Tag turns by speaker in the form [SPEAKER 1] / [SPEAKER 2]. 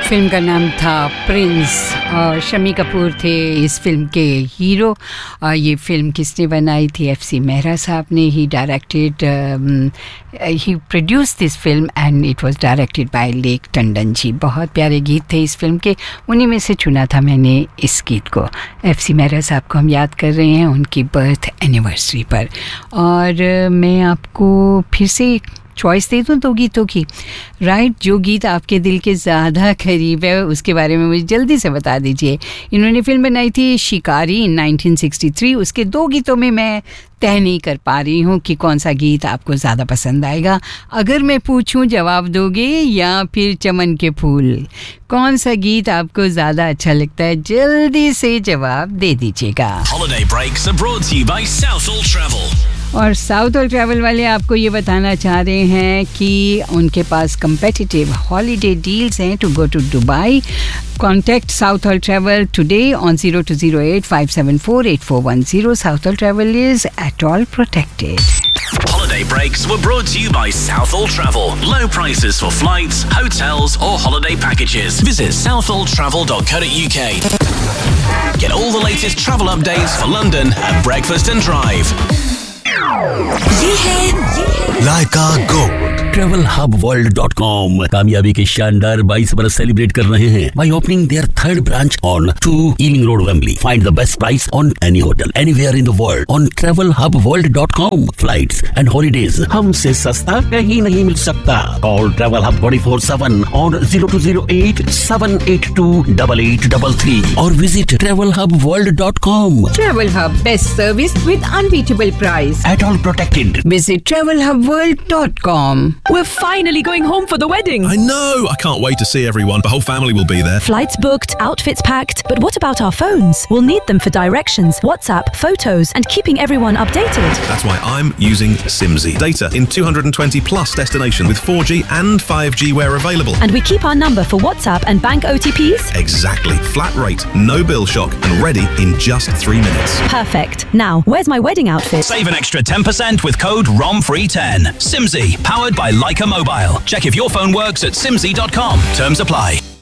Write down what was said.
[SPEAKER 1] Film का नाम था प्रिंस और शम्मी कपूर थे इस फिल्म के हीरो। ये फिल्म किसने बनाई थी? एफसी मेहरा साहब ने। ही directed, he produced this film and it was directed by lake Tandon ji. बहुत प्यारे गीत थे इस फिल्म के, उन्हीं में से चुना था मैंने इस गीत को। एफसी मेहरा साहब को हम याद कर रहे हैं उनकी बर्थ एनिवर्सरी पर। और मैं आपको फिर से चॉइस दे दूँ दो गीतों की, राइट? जो गीत आपके दिल के ज़्यादा करीब है उसके बारे में मुझे जल्दी से बता दीजिए। इन्होंने फिल्म बनाई थी शिकारी इन 1963। उसके दो गीतों में मैं तय नहीं कर पा रही हूँ कि कौन सा गीत आपको ज़्यादा पसंद आएगा। अगर मैं पूछूँ जवाब दोगे या फिर चमन के फूल, कौन सा गीत आपको ज़्यादा अच्छा लगता है? जल्दी से जवाब दे दीजिएगा।
[SPEAKER 2] Holiday breaks are brought to you by Southall Travel.
[SPEAKER 1] और साउथ हॉल ट्रैवल वाले आपको ये बताना चाह रहे हैं कि उनके पास competitive holiday deals हैं to go to Dubai. Contact South Hall Travel today on 0208 574 8410. South Hall Travel is at all protected.
[SPEAKER 2] Holiday breaks were brought to you by Southall Travel. Low prices for flights, hotels or holiday packages. Visit southalltravel.co.uk. Get all the latest travel updates for London at Breakfast and Drive.
[SPEAKER 3] ये है
[SPEAKER 4] लाइका gold.
[SPEAKER 5] TravelHubWorld.com कामयाबी के शानदार 22 बरस celebrate कर रहे हैं by opening their third branch on 2 Ealing Road, Wembley. Find the best price on any hotel anywhere in the world on TravelHubWorld.com. Flights and holidays हमसे सस्ता कहीं नहीं मिल सकता। Call Travel Hub 24/7 on 0208 782 8833 or visit TravelHubWorld.com.
[SPEAKER 1] Travel Hub, best service with unbeatable price.
[SPEAKER 5] At all protected.
[SPEAKER 1] Visit TravelHubWorld.com.
[SPEAKER 3] We're finally going home for the wedding.
[SPEAKER 4] I know. I can't wait to see everyone. The whole family will be there.
[SPEAKER 3] Flights booked, outfits packed. But what about our phones? We'll need them for directions, WhatsApp, photos, and keeping everyone updated.
[SPEAKER 4] That's why I'm using Simsy. Data in 220 plus destinations with 4G and 5G where available.
[SPEAKER 3] And we keep our number for WhatsApp and bank OTPs?
[SPEAKER 4] Exactly. Flat rate, no bill shock, and ready in just 3 minutes.
[SPEAKER 3] Perfect. Now, where's my wedding outfit?
[SPEAKER 2] Save an extra 10% with code ROMFREE10. Simsy, powered by Leica Mobile. Check if your phone works at simsy.com. Terms apply.